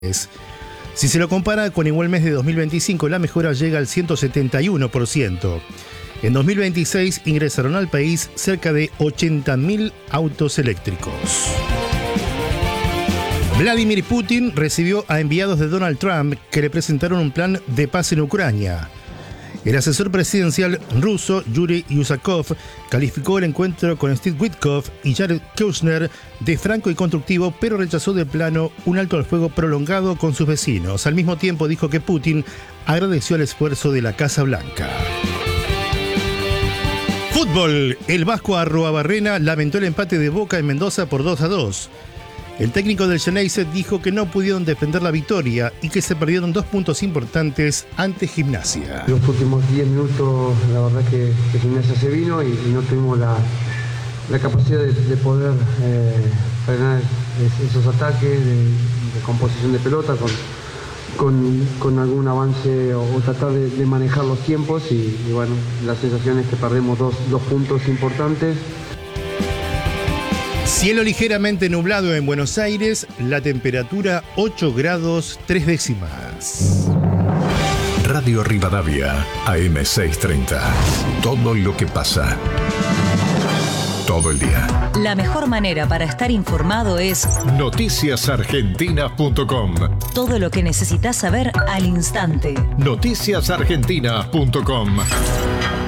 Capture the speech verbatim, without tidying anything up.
Si se lo compara con igual mes de dos mil veinticinco, la mejora llega al ciento setenta y uno por ciento. En dos mil veintiséis ingresaron al país cerca de ochenta mil autos eléctricos. Vladimir Putin recibió a enviados de Donald Trump que le presentaron un plan de paz en Ucrania. El asesor presidencial ruso Yuri Yusakov calificó el encuentro con Steve Witkoff y Jared Kushner de franco y constructivo, pero rechazó de plano un alto al fuego prolongado con sus vecinos. Al mismo tiempo dijo que Putin agradeció el esfuerzo de la Casa Blanca. Fútbol. El vasco Arruabarrena lamentó el empate de Boca en Mendoza por dos a dos. El técnico del Xeneize dijo que no pudieron defender la victoria y que se perdieron dos puntos importantes ante Gimnasia. Los últimos diez minutos, la verdad que, que Gimnasia se vino y, y no tuvimos la, la capacidad de, de poder eh, frenar es, esos ataques de, de composición de pelota con, con, con algún avance o, o tratar de, de manejar los tiempos y, y bueno, la sensación es que perdemos dos, dos puntos importantes. Cielo ligeramente nublado en Buenos Aires, la temperatura ocho grados tres décimas. Radio Rivadavia, A M seiscientos treinta. Todo lo que pasa. Todo el día. La mejor manera para estar informado es noticias argentinas punto com. Todo lo que necesitas saber al instante. noticias argentinas punto com.